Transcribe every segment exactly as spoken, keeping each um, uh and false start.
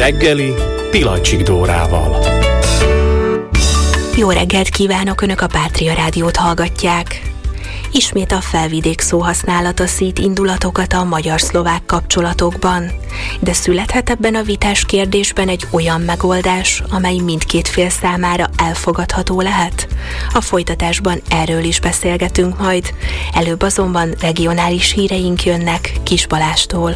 reggeli Pilacsik Dórával. Jó reggelt kívánok, Önök a Pátria Rádiót hallgatják. Ismét a felvidék szóhasználata szít indulatokat a magyar-szlovák kapcsolatokban. De születhet ebben a vitás kérdésben egy olyan megoldás, amely mindkét fél számára elfogadható lehet? A folytatásban erről is beszélgetünk majd. Előbb azonban regionális híreink jönnek Kis Balástól.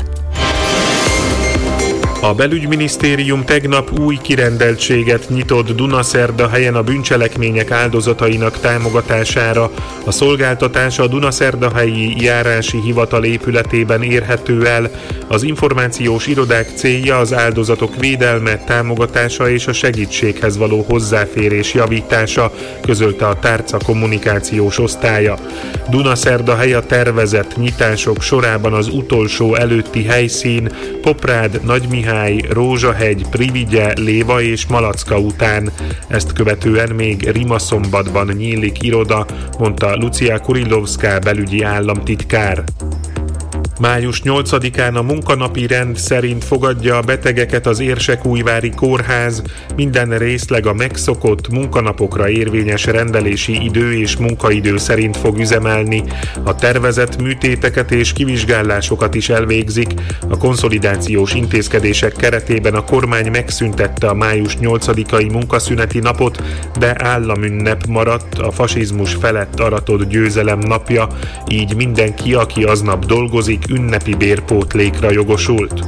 A belügyminisztérium tegnap új kirendeltséget nyitott Dunaszerdahelyen a bűncselekmények áldozatainak támogatására. A szolgáltatás a Dunaszerdahelyi Járási Hivatal épületében érhető el. Az információs irodák célja az áldozatok védelme, támogatása és a segítséghez való hozzáférés javítása, közölte a tárca kommunikációs osztálya. Dunaszerdahely a tervezett nyitások sorában az utolsó előtti helyszín, Poprád, Nagymihály, Rózsahegy, Privigye, Léva és Malacka után. Ezt követően még Rimaszombatban nyílik iroda, mondta Lucia Kurilovská belügyi államtitkár. május nyolcadikán a munkanapi rend szerint fogadja a betegeket az Érsekújvári Kórház. Minden részleg a megszokott munkanapokra érvényes rendelési idő és munkaidő szerint fog üzemelni. A tervezett műtéteket és kivizsgálásokat is elvégzik. A konszolidációs intézkedések keretében a kormány megszüntette a május nyolcadikai munkaszüneti napot, de államünnep maradt, a fasizmus felett aratott győzelem napja, így mindenki, aki aznap dolgozik, ünnepi bérpótlékra jogosult.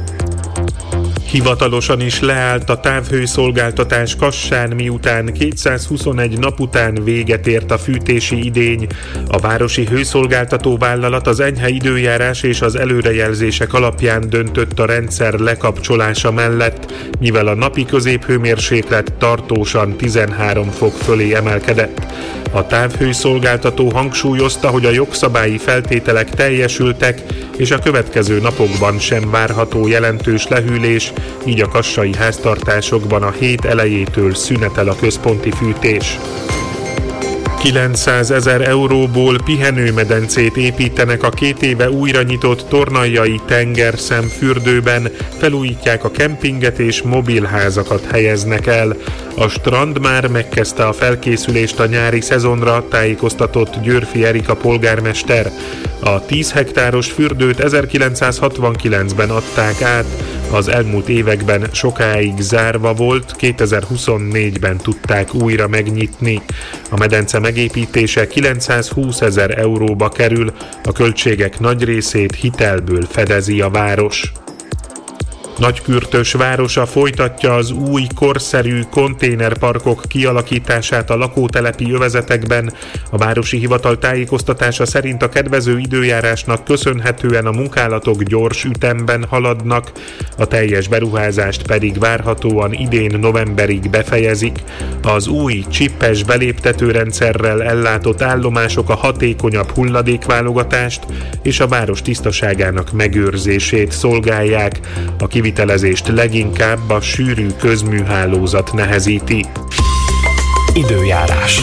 Hivatalosan is leállt a távhőszolgáltatás Kassán, miután kétszázhuszonegy nap után véget ért a fűtési idény. A városi hőszolgáltató vállalat az enyhe időjárás és az előrejelzések alapján döntött a rendszer lekapcsolása mellett, mivel a napi középhőmérséklet tartósan tizenhárom fok fölé emelkedett. A távhőszolgáltató hangsúlyozta, hogy a jogszabályi feltételek teljesültek, és a következő napokban sem várható jelentős lehűlés, így a kassai háztartásokban a hét elejétől szünetel a központi fűtés. kilencszázezer euróból pihenőmedencét építenek a két éve újra nyitott Tornaljai tengerszem fürdőben, felújítják a kempinget és mobilházakat helyeznek el. A strand már megkezdte a felkészülést a nyári szezonra, tájékoztatott Győrfi Erika polgármester. A tíz hektáros fürdőt ezerkilencszázhatvankilencben adták át, az elmúlt években sokáig zárva volt, kétezer-huszonnégyben tudták újra megnyitni. A medence megépítése kilencszázhúszezer euróba kerül, a költségek nagy részét hitelből fedezi a város. Nagykürtös városa folytatja az új, korszerű konténerparkok kialakítását a lakótelepi övezetekben. A városi hivatal tájékoztatása szerint a kedvező időjárásnak köszönhetően a munkálatok gyors ütemben haladnak, a teljes beruházást pedig várhatóan idén novemberig befejezik. Az új csippes beléptetőrendszerrel ellátott állomások a hatékonyabb hulladékválogatást és a város tisztaságának megőrzését szolgálják. A kivitelezést leginkább a sűrű közműhálózat nehezíti. Időjárás.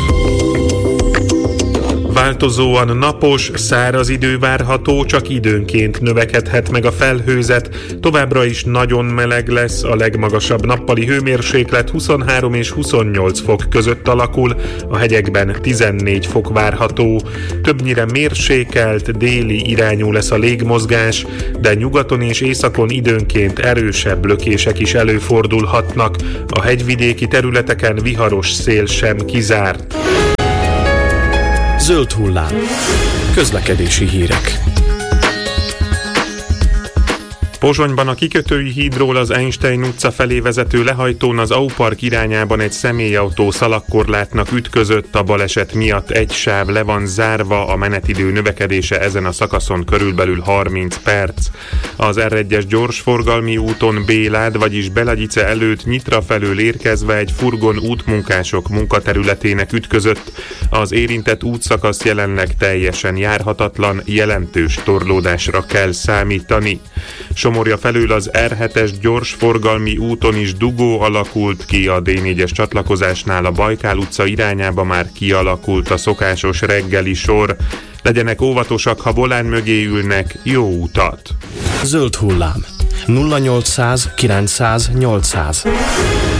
Változóan napos, száraz idő várható, csak időnként növekedhet meg a felhőzet. Továbbra is nagyon meleg lesz, a legmagasabb nappali hőmérséklet huszonhárom és huszonnyolc fok között alakul, a hegyekben tizennégy fok várható. Többnyire mérsékelt, déli irányú lesz a légmozgás, de nyugaton és északon időnként erősebb lökések is előfordulhatnak. A hegyvidéki területeken viharos szél sem kizárt. Zöld hullám. Közlekedési hírek. Pozsonyban a kikötői hídról az Einstein utca felé vezető lehajtón az Aupark irányában egy személyautó szalagkorlátnak ütközött, a baleset miatt egy sáv le van zárva, a menetidő növekedése ezen a szakaszon körülbelül harminc perc. Az er egyes gyorsforgalmi úton Bélád, vagyis Belagyice előtt Nyitra felől érkezve egy furgon útmunkások munkaterületének ütközött. Az érintett útszakasz jelenleg teljesen járhatatlan, jelentős torlódásra kell számítani. Somorja felől az er hetes gyorsforgalmi úton is dugó alakult ki, a dé négyes csatlakozásnál a Bajkál utca irányába már kialakult a szokásos reggeli sor. Legyenek óvatosak, ha volán mögé ülnek, jó utat! Zöld hullám. nulla nyolcszáz kilencszáz nyolcszáz.